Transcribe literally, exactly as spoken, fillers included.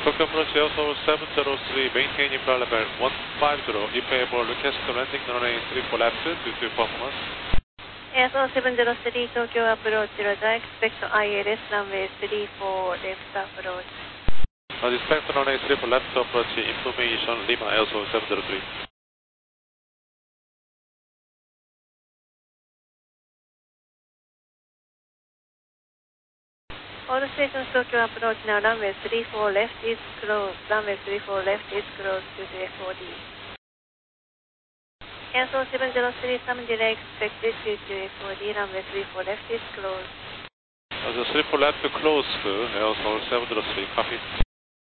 Tokyo Approach Air Seoul seven zero three, maintaining flight level one five zero, if able, request landing runway three four left due to performance. Air Seoul seven zero three, Tokyo Approach, Roger, expect I L S runway three four left approach. Uh, expect runway three four left approach, information, Lima Air Seoul seven zero three. All stations Tokyo Approach now, runway three four left is closed, runway three four left is closed due to F O D. Air Seoul seven zero three, some delay expected due to F O D, runway three four left is closed. Uh, the three four left closed, Air Seoul seven zero three, copy.